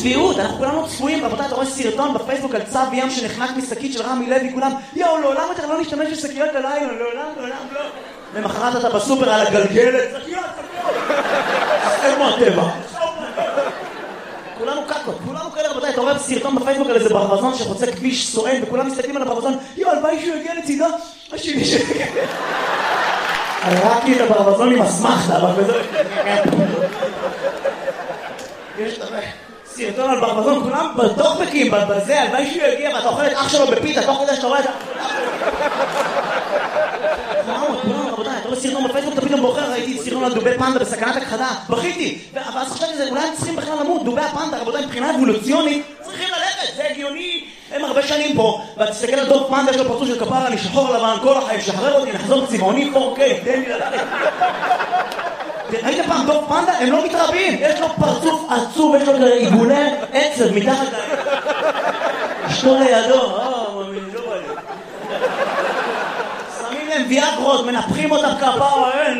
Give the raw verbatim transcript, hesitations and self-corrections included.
צביעות, אנחנו כולנו צפויים, רבותיי, אתה רואה סרטון בפייסבוק על צו ים שנחנק משקית של רמי לוי, כולם, יאו, לעולם יותר לא נשתמש בשקיות הלילה, לעולם, לעולם, לא. למחרת אתה בסופר על הגלגלת, שקיות, שקיות. איפה הטבע? כולנו קקות, כולנו כאלה, רבותיי, אתה רואה סרטון בפייסבוק על איזה ברווזון שחוצה כביש סואן, וכולם מסתכלים על הברווזון, יאו, הלוואי שהוא יגיע לצידו, השני שקל. הראקתי את הברווזון עם הסמכתה, אבל בזה... יש סרטון על ברווזון, כולם בטוקבקים, בזה, הלוואי שהוא יגיע, ואתה אוכל את אח שלו בפיתה, תוך כדי שאתה רואה את ה... כולנו, כולנו, רבותיי, אתה רואה סרטון בפייסבוק, אתה פתאום בוחר, ראיתי סרטון על דובי פנדה בסכנת הכחדה, בכיתי, ואז חשבתי שזה, אולי הם צריכים בכלל למות, דובי הפנדה, רבותיי, מבחינה אבולוציונית, צריכים ללכת, זה הגיוני, הם הרבה שנים פה, ואתה תסתכל על דוב פנדה, יש לו פרצוף של כפרה, אני שחור לבן, כל החיים, שחרר אותי, נחזור צבעוני פור קיי, תן לי ללכת. ראית פעם דוב פנדה? הם לא מתרבים, יש לו פרצוף עצוב, יש לו עיגולי עצב מתחת להם. אשתו לידו, אה, מאמין, לא בא לי. שמים להם ויאגרות, מנפחים אותם כפרה, אין,